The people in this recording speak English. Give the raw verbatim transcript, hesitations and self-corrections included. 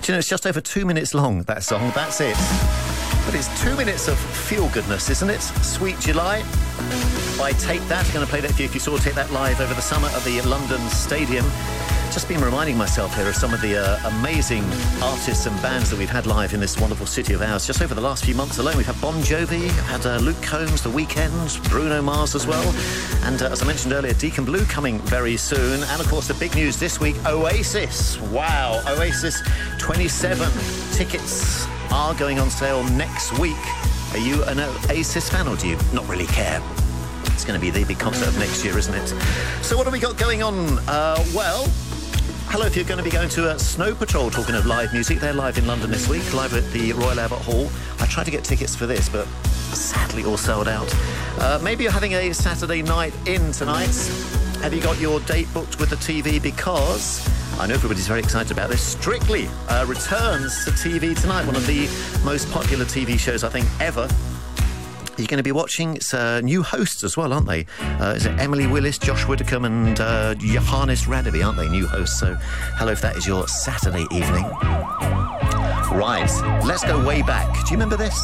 Do you know, it's just over two minutes long, that song. That's it. But it's two minutes of feel-goodness, isn't it? Sweet July by Take That. Going to play that for you if you saw Take That live over the summer at the London Stadium. Just been reminding myself here of some of the uh, amazing artists and bands that we've had live in this wonderful city of ours. Just over the last few months alone, we've had Bon Jovi, we've had uh, Luke Combs, The Weeknd, Bruno Mars as well. And uh, as I mentioned earlier, Deacon Blue coming very soon. And of course, the big news this week, Oasis. Wow, Oasis twenty-seven tickets are going on sale next week. Are you an Oasis fan, or do you not really care? It's going to be the big concert of next year, isn't it? So what have we got going on? Uh, well... Hello, if you're going to be going to uh, Snow Patrol, talking of live music, they're live in London this week, live at the Royal Albert Hall. I tried to get tickets for this, but sadly all sold out. Uh, maybe you're having a Saturday night in tonight. Have you got your date booked with the T V? Because I know everybody's very excited about this. Strictly uh, returns to T V tonight, one of the most popular T V shows, I think, ever. You're going to be watching. It's uh, new hosts as well, aren't they? Uh, is it Emily Willis, Josh Widdicombe and uh, Johannes Radeby, aren't they? New hosts. So hello if that is your Saturday evening. Right, let's go way back. Do you remember this?